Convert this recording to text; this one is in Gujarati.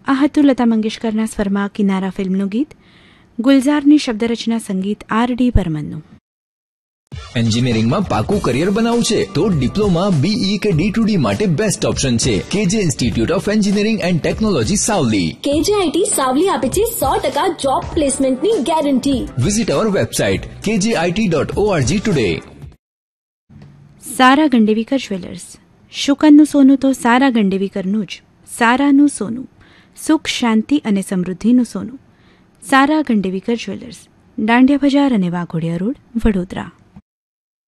આ હતું લતા મંગેશકરના સ્વરમાં કિનારા ફિલ્મનું ગીત. ગુલઝારની શબ્દરચના સંગીત R.D. બર્મનનું. એન્જિનિયરિંગમાં પાકું કરિયર બનાવવું છે તો ડિપ્લોમા, BE કે D2D માટે બેસ્ટ ઓપ્શન છે KJ institute of engineering and technology Savli. KJIT Savli આપે છે 100% જોબ પ્લેસમેન્ટની ગેરંટી. વિઝિટ અવર વેબસાઇટ kjit.org ટુડે. સારા ગંડેવીકર જ્વેલર્સ. શુકનનું સોનું તો સારા ગંડેવીકરનું જ. સારાનું સોનું, સુખ, શાંતિ અને સમૃદ્ધિનું સોનું. સારા ગંડેવીકર જ્વેલર્સ, દાંડિયા બજાર અને વાઘોડિયા રોડ, વડોદરા.